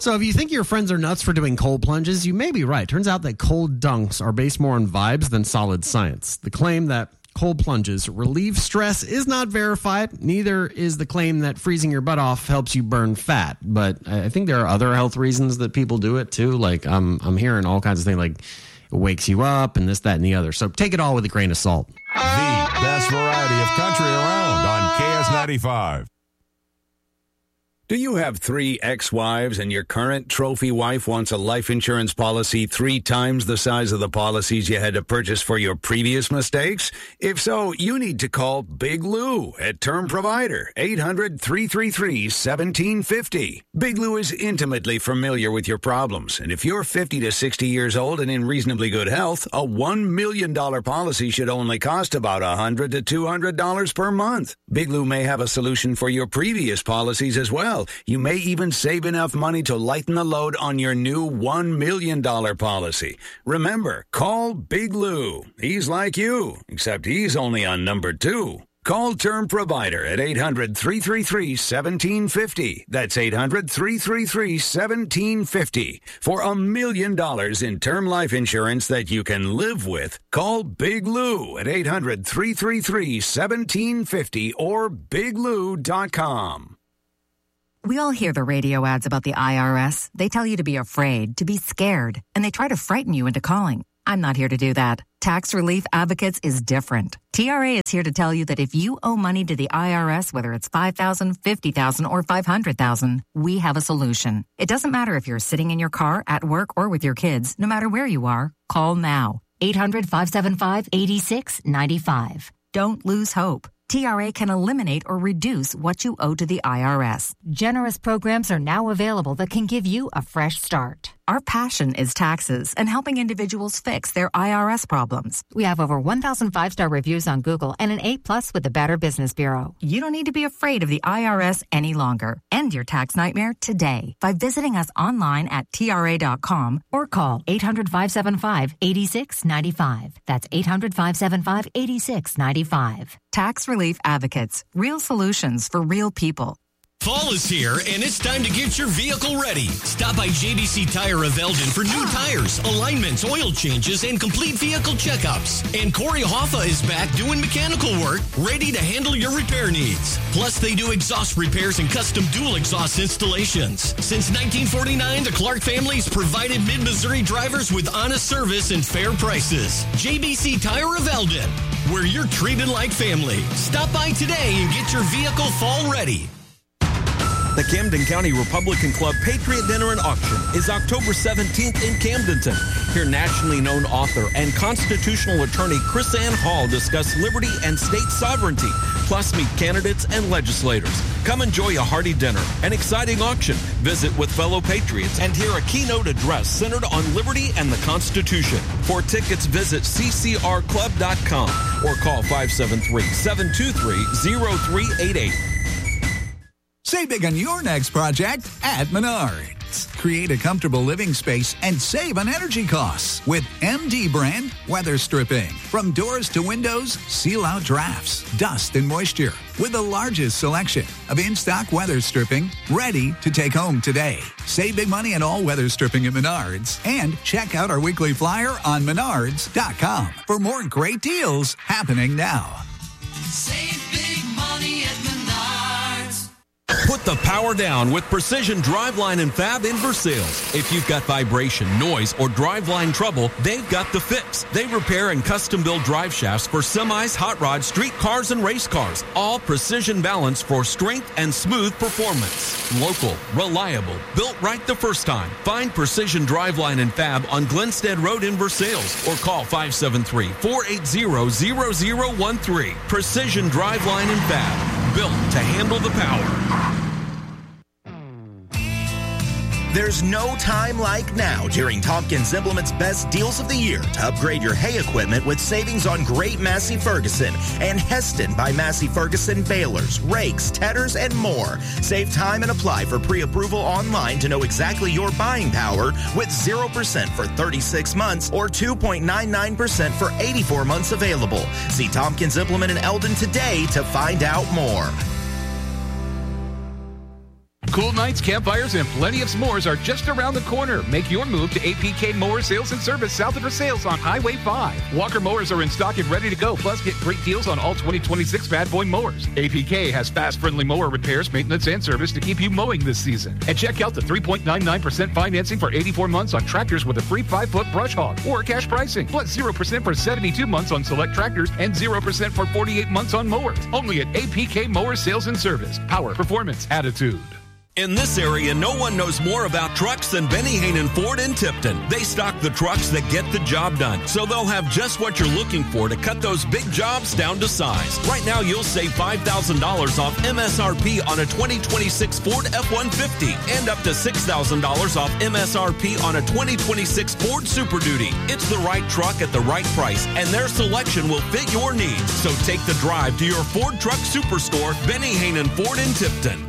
So if you think your friends are nuts for doing cold plunges, you may be right. Turns out that cold dunks are based more on vibes than solid science. The claim that cold plunges relieve stress is not verified. Neither is the claim that freezing your butt off helps you burn fat. But I think there are other health reasons that people do it too. Like I'm hearing all kinds of things like it wakes you up and this, that, and the other. So take it all with a grain of salt. The best variety of country around on KS95. Do you have 3 ex-wives and your current trophy wife wants a life insurance policy 3 times the size of the policies you had to purchase for your previous mistakes? If so, you need to call Big Lou at Term Provider, 800-333-1750. Big Lou is intimately familiar with your problems, and if you're 50 to 60 years old and in reasonably good health, a $1 million policy should only cost about $100 to $200 per month. Big Lou may have a solution for your previous policies as well. You may even save enough money to lighten the load on your new $1 million policy. Remember, call Big Lou. He's like you, except he's only on number 2. Call Term Provider at 800-333-1750. That's 800-333-1750. For $1 million in term life insurance that you can live with, call Big Lou at 800-333-1750 or biglou.com. We all hear the radio ads about the IRS. They tell you to be afraid, to be scared, and they try to frighten you into calling. I'm not here to do that. Tax Relief Advocates is different. TRA is here to tell you that if you owe money to the IRS, whether it's $5,000, $50,000, or $500,000, we have a solution. It doesn't matter if you're sitting in your car, at work, or with your kids. No matter where you are, call now. 800-575-8695. Don't lose hope. TRA can eliminate or reduce what you owe to the IRS. Generous programs are now available that can give you a fresh start. Our passion is taxes and helping individuals fix their IRS problems. We have over 1,000 5-star reviews on Google and an A+ with the Better Business Bureau. You don't need to be afraid of the IRS any longer. End your tax nightmare today by visiting us online at TRA.com or call 800-575-8695. That's 800-575-8695. Tax Relief Advocates. Real solutions for real people. Fall is here, and it's time to get your vehicle ready. Stop by JBC Tire of Eldon for new tires, alignments, oil changes, and complete vehicle checkups. And Corey Hoffa is back doing mechanical work, ready to handle your repair needs. Plus, they do exhaust repairs and custom dual exhaust installations. Since 1949, the Clark family's provided Mid-Missouri drivers with honest service and fair prices. JBC Tire of Eldon, where you're treated like family. Stop by today and get your vehicle fall ready. The Camden County Republican Club Patriot Dinner and Auction is October 17th in Camdenton. Hear nationally known author and constitutional attorney Chris Ann Hall discuss liberty and state sovereignty, plus meet candidates and legislators. Come enjoy a hearty dinner, an exciting auction, visit with fellow patriots, and hear a keynote address centered on liberty and the Constitution. For tickets, visit ccrclub.com or call 573-723-0388. Save big on your next project at Menards. Create a comfortable living space and save on energy costs with MD brand weather stripping. From doors to windows, seal out drafts, dust, and moisture with the largest selection of in-stock weather stripping ready to take home today. Save big money on all weather stripping at Menards and check out our weekly flyer on menards.com for more great deals happening now. Save big money at Menards. Put the power down with Precision Driveline and Fab in Versailles. If you've got vibration, noise, or driveline trouble, they've got the fix. They repair and custom build drive shafts for semis, hot rods, street cars, and race cars. All precision balanced for strength and smooth performance. Local, reliable, built right the first time. Find Precision Driveline and Fab on Glenstead Road in Versailles or call 573-480-0013. Precision Driveline and Fab, built to handle the power. There's no time like now during Tompkins Implement's best deals of the year to upgrade your hay equipment with savings on great Massey Ferguson and Heston by Massey Ferguson balers, rakes, tedders, and more. Save time and apply for pre-approval online to know exactly your buying power with 0% for 36 months or 2.99% for 84 months available. See Tompkins Implement in Eldon today to find out more. Cool nights, campfires, and plenty of s'mores are just around the corner. Make your move to APK Mower Sales and Service south of Versailles on Highway 5. Walker mowers are in stock and ready to go. Plus, get great deals on all 2026 Bad Boy mowers. APK has fast, friendly mower repairs, maintenance, and service to keep you mowing this season. And check out the 3.99% financing for 84 months on tractors with a free 5-foot brush hog or cash pricing. Plus 0% for 72 months on select tractors and 0% for 48 months on mowers. Only at APK Mower Sales and Service. Power, performance, attitude. In this area, no one knows more about trucks than Benny Hannon Ford in Tipton. They stock the trucks that get the job done, so they'll have just what you're looking for to cut those big jobs down to size. Right now, you'll save $5,000 off MSRP on a 2026 Ford F-150 and up to $6,000 off MSRP on a 2026 Ford Super Duty. It's the right truck at the right price, and their selection will fit your needs. So take the drive to your Ford Truck Superstore, Benny Hannon Ford in Tipton.